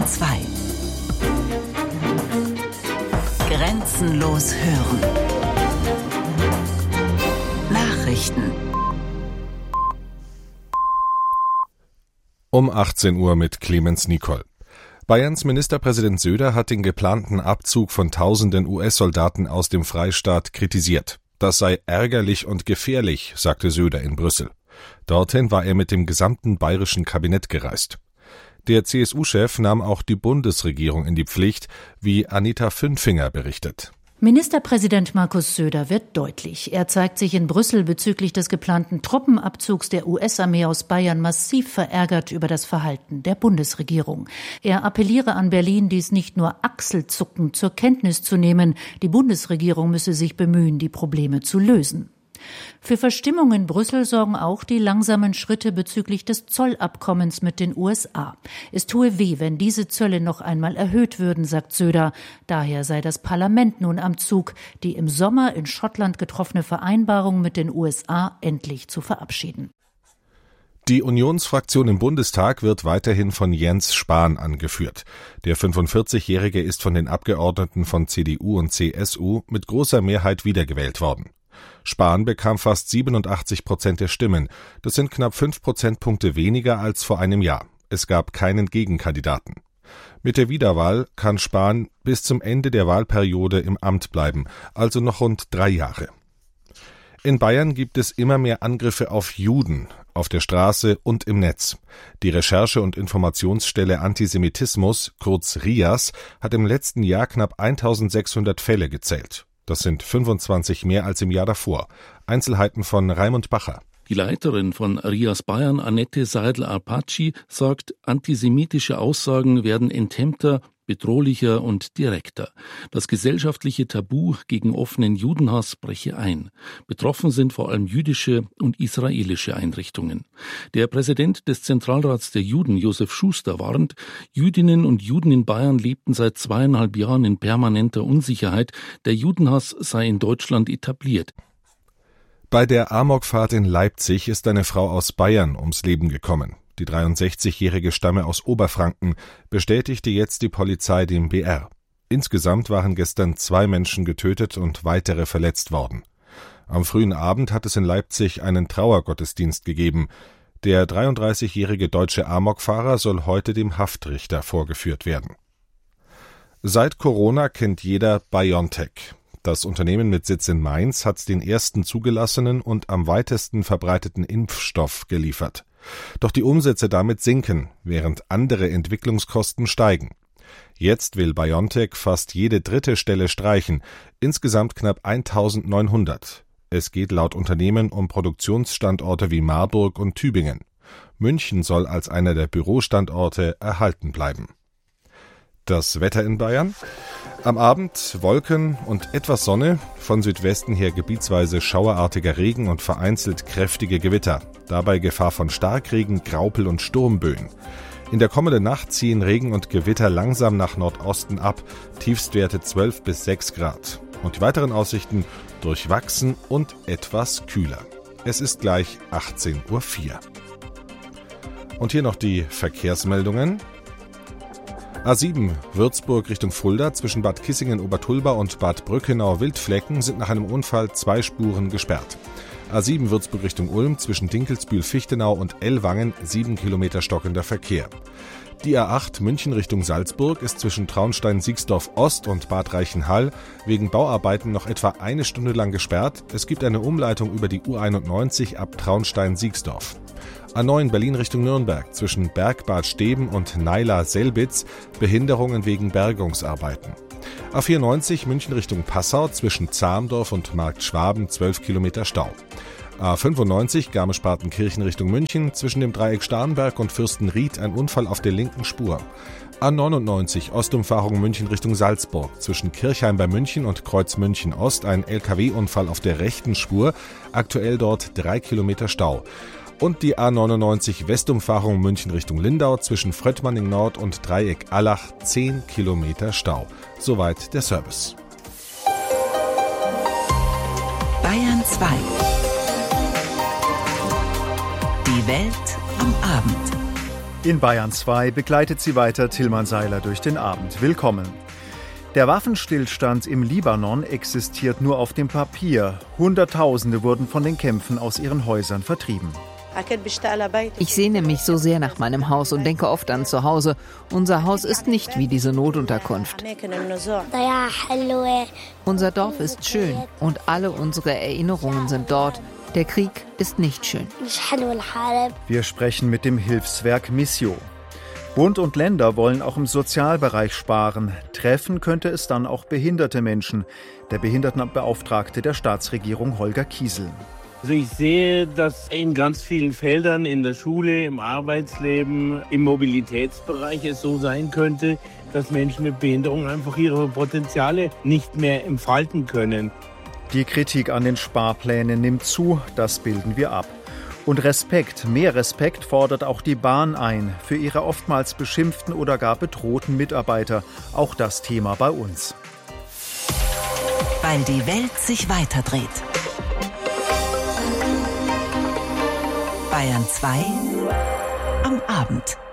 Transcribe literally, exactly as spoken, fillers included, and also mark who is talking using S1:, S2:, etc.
S1: Bayern zwei. Grenzenlos hören. Nachrichten.
S2: Um achtzehn Uhr mit Clemens Nicol. Bayerns Ministerpräsident Söder hat den geplanten Abzug von tausenden U S-Soldaten aus dem Freistaat kritisiert. Das sei ärgerlich und gefährlich, sagte Söder in Brüssel. Dorthin war er mit dem gesamten bayerischen Kabinett gereist. Der C S U-Chef nahm auch die Bundesregierung in die Pflicht, wie Anita Fünfinger berichtet.
S3: Ministerpräsident Markus Söder wird deutlich. Er zeigt sich in Brüssel bezüglich des geplanten Truppenabzugs der U S-Armee aus Bayern massiv verärgert über das Verhalten der Bundesregierung. Er appelliere an Berlin, dies nicht nur achselzuckend zur Kenntnis zu nehmen. Die Bundesregierung müsse sich bemühen, die Probleme zu lösen. Für Verstimmung in Brüssel sorgen auch die langsamen Schritte bezüglich des Zollabkommens mit den U S A. Es tue weh, wenn diese Zölle noch einmal erhöht würden, sagt Söder. Daher sei das Parlament nun am Zug, die im Sommer in Schottland getroffene Vereinbarung mit den U S A endlich zu verabschieden.
S2: Die Unionsfraktion im Bundestag wird weiterhin von Jens Spahn angeführt. Der fünfundvierzigjährige ist von den Abgeordneten von C D U und C S U mit großer Mehrheit wiedergewählt worden. Spahn bekam fast siebenundachtzig Prozent der Stimmen. Das sind knapp fünf Prozentpunkte weniger als vor einem Jahr. Es gab keinen Gegenkandidaten. Mit der Wiederwahl kann Spahn bis zum Ende der Wahlperiode im Amt bleiben, also noch rund drei Jahre. In Bayern gibt es immer mehr Angriffe auf Juden, auf der Straße und im Netz. Die Recherche- und Informationsstelle Antisemitismus, kurz R I A S, hat im letzten Jahr knapp eintausendsechshundert Fälle gezählt. Das sind fünfundzwanzig mehr als im Jahr davor. Einzelheiten von Raimund Bacher.
S4: Die Leiterin von R I A S Bayern, Annette Seidel-Arpacci, sagt, antisemitische Aussagen werden enthemmter, bedrohlicher und direkter. Das gesellschaftliche Tabu gegen offenen Judenhass breche ein. Betroffen sind vor allem jüdische und israelische Einrichtungen. Der Präsident des Zentralrats der Juden, Josef Schuster, warnt, Jüdinnen und Juden in Bayern lebten seit zweieinhalb Jahren in permanenter Unsicherheit. Der Judenhass sei in Deutschland etabliert.
S2: Bei der Amokfahrt in Leipzig ist eine Frau aus Bayern ums Leben gekommen. Die dreiundsechzigjährige stamme aus Oberfranken, bestätigte jetzt die Polizei dem B R. Insgesamt waren gestern zwei Menschen getötet und weitere verletzt worden. Am frühen Abend hat es in Leipzig einen Trauergottesdienst gegeben. Der dreiunddreißigjährige deutsche Amokfahrer soll heute dem Haftrichter vorgeführt werden. Seit Corona kennt jeder BioNTech. Das Unternehmen mit Sitz in Mainz hat den ersten zugelassenen und am weitesten verbreiteten Impfstoff geliefert. Doch die Umsätze damit sinken, während andere Entwicklungskosten steigen. Jetzt will BioNTech fast jede dritte Stelle streichen, insgesamt knapp eintausendneunhundert. Es geht laut Unternehmen um Produktionsstandorte wie Marburg und Tübingen. München soll als einer der Bürostandorte erhalten bleiben. Das Wetter in Bayern? Am Abend Wolken und etwas Sonne, von Südwesten her gebietsweise schauerartiger Regen und vereinzelt kräftige Gewitter. Dabei Gefahr von Starkregen, Graupel und Sturmböen. In der kommenden Nacht ziehen Regen und Gewitter langsam nach Nordosten ab, Tiefstwerte zwölf bis sechs Grad. Und die weiteren Aussichten durchwachsen und etwas kühler. Es ist gleich achtzehn Uhr vier. Und hier noch die Verkehrsmeldungen. A sieben Würzburg Richtung Fulda zwischen Bad Kissingen-Obertulba und Bad Brückenau-Wildflecken sind nach einem Unfall zwei Spuren gesperrt. A sieben Würzburg Richtung Ulm zwischen Dinkelsbühl-Fichtenau und Ellwangen sieben Kilometer stockender Verkehr. Die A acht München Richtung Salzburg ist zwischen Traunstein-Siegsdorf-Ost und Bad Reichenhall wegen Bauarbeiten noch etwa eine Stunde lang gesperrt. Es gibt eine Umleitung über die U einundneunzig ab Traunstein-Siegsdorf. A neun Berlin Richtung Nürnberg zwischen Bergbad Steben und Naila-Selbitz Behinderungen wegen Bergungsarbeiten. A vierundneunzig München Richtung Passau zwischen Zahmdorf und Marktschwaben zwölf Kilometer Stau. A fünfundneunzig Garmisch-Partenkirchen Richtung München zwischen dem Dreieck Starnberg und Fürstenried ein Unfall auf der linken Spur. A neunundneunzig Ostumfahrung München Richtung Salzburg zwischen Kirchheim bei München und Kreuz München Ost ein L K W-Unfall auf der rechten Spur, aktuell dort drei Kilometer Stau. Und die A neunundneunzig Westumfahrung München Richtung Lindau zwischen Fröttmanning Nord und Dreieck Allach zehn Kilometer Stau. Soweit der Service.
S1: Bayern zwei. Die Welt am Abend.
S5: In Bayern zwei begleitet sie weiter Tilman Seiler durch den Abend. Willkommen. Der Waffenstillstand im Libanon existiert nur auf dem Papier. Hunderttausende wurden von den Kämpfen aus ihren Häusern vertrieben.
S6: Ich sehne mich so sehr nach meinem Haus und denke oft an zu Hause. Unser Haus ist nicht wie diese Notunterkunft. Unser Dorf ist schön und alle unsere Erinnerungen sind dort. Der Krieg ist nicht schön.
S5: Wir sprechen mit dem Hilfswerk Missio. Bund und Länder wollen auch im Sozialbereich sparen. Treffen könnte es dann auch behinderte Menschen. Der Behindertenbeauftragte der Staatsregierung Holger Kiesel.
S7: Also ich sehe, dass in ganz vielen Feldern, in der Schule, im Arbeitsleben, im Mobilitätsbereich es so sein könnte, dass Menschen mit Behinderung einfach ihre Potenziale nicht mehr entfalten können.
S5: Die Kritik an den Sparplänen nimmt zu, das bilden wir ab. Und Respekt, mehr Respekt fordert auch die Bahn ein, für ihre oftmals beschimpften oder gar bedrohten Mitarbeiter. Auch das Thema bei uns.
S1: Weil die Welt sich weiterdreht. Bayern zwei am Abend.